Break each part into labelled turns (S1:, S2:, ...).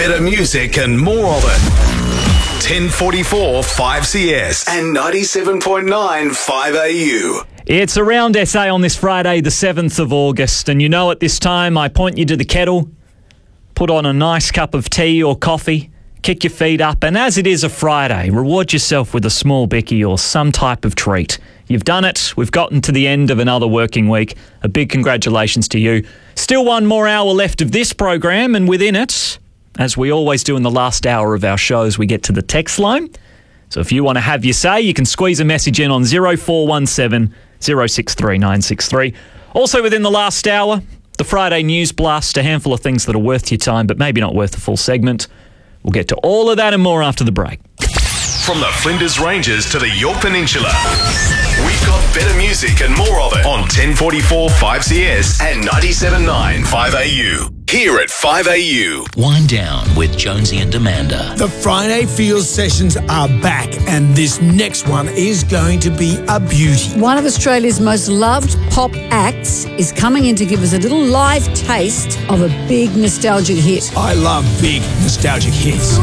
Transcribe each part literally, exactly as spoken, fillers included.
S1: better music and more of it. ten forty-four five C S and ninety-seven point nine five A U.
S2: It's Around S A on this Friday, the seventh of August, and you know at this time I point you to the kettle, put on a nice cup of tea or coffee, kick your feet up, and as it is a Friday, reward yourself with a small bicky or some type of treat. You've done it. We've gotten to the end of another working week. A big congratulations to you. Still one more hour left of this program, and within it, as we always do in the last hour of our shows, we get to the text line. So if you want to have your say, you can squeeze a message in on zero four one seven, zero six three nine six three. Also within the last hour, the Friday News Blast, a handful of things that are worth your time, but maybe not worth the full segment. We'll get to all of that and more after the break.
S1: From the Flinders Ranges to the Yorke Peninsula, we've got better music and more of it on ten forty-four five C S and ninety-seven point nine five A U. Here at five A U.
S3: Wind Down with Jonesy and Amanda.
S4: The Friday Feels sessions are back, and this next one is going to be a beauty.
S5: One of Australia's most loved pop acts is coming in to give us a little live taste of a big nostalgic hit.
S4: I love big nostalgic hits.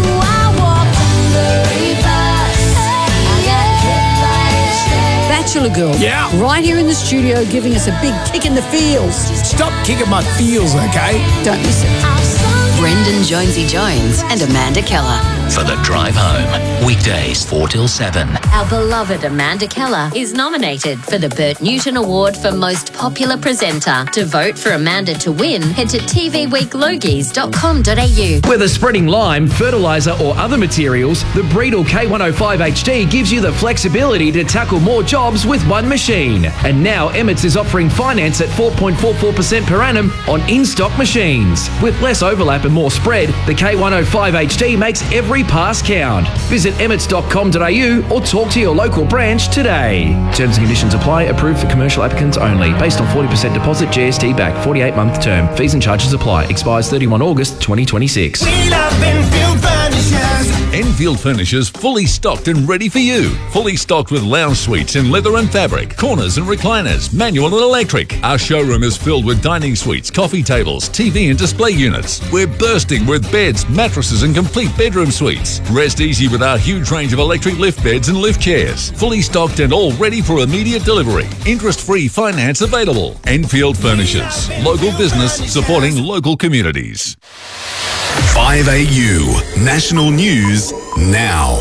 S5: Bachelor Girl.
S4: Yeah.
S5: Right here in the studio giving us a big kick in the feels.
S4: Stop kicking my feels, okay?
S5: Don't miss it.
S6: Brendan Jonesy Jones and Amanda Keller.
S3: For the drive home, weekdays four till seven.
S7: Our beloved Amanda Keller is nominated for the Bert Newton Award for Most Popular Presenter. To vote for Amanda to win, head to t v week logies dot com dot a u.
S8: Whether spreading lime, fertiliser or other materials, the Breedle K one oh five H D gives you the flexibility to tackle more jobs with one machine. And now Emmets is offering finance at four point four four percent per annum on in-stock machines. With less overlap and more spread, the K one oh five H D makes every pass count. Visit emmets dot com dot a u or talk to your local branch today. Terms and conditions apply. Approved for commercial applicants only. Based on forty percent deposit, G S T back, forty-eight month term. Fees and charges apply. Expires thirty-first of August twenty twenty-six.
S9: We love Enfield Furnishers. Enfield Furnishers fully stocked and ready for you. Fully stocked with lounge suites in leather and fabric, corners and recliners, manual and electric. Our showroom is filled with dining suites, coffee tables, T V and display units. We're bursting with beds, mattresses and complete bedroom suites. Rest easy with our huge range of electric lift beds and lift chairs. Fully stocked and all ready for immediate delivery. Interest-free finance available. Enfield Furnishers. Local business supporting local communities.
S1: five A U. National News now.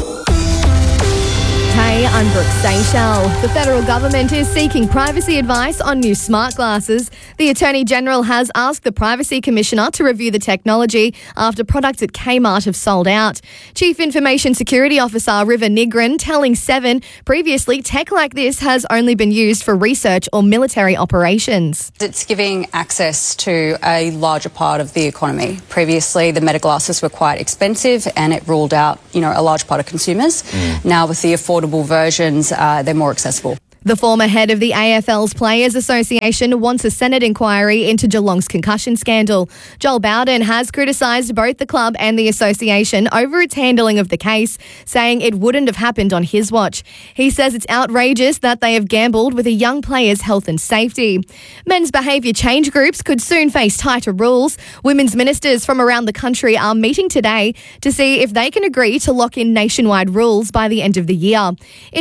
S10: Hey, I'm Brooke Seychelles. The federal government is seeking privacy advice on new smart glasses. The Attorney General has asked the Privacy Commissioner to review the technology after products at Kmart have sold out. Chief Information Security Officer River Nigran telling Seven, previously tech like this has only been used for research or military operations.
S11: It's giving access to a larger part of the economy. Previously, the Meta glasses were quite expensive and it ruled out, you know, a large part of consumers. Mm. Now with the affordable versions, uh, they're more accessible.
S10: The former head of the A F L's Players Association wants a Senate inquiry into Geelong's concussion scandal. Joel Bowden has criticised both the club and the association over its handling of the case, saying it wouldn't have happened on his watch. He says it's outrageous that they have gambled with a young player's health and safety. Men's behaviour change groups could soon face tighter rules. Women's ministers from around the country are meeting today to see if they can agree to lock in nationwide rules by the end of the year.